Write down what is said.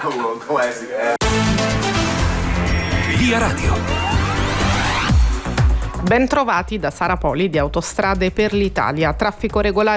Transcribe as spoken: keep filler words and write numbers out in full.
Via Radio. Ben trovati da Sara Poli di Autostrade per l'Italia. Traffico regolare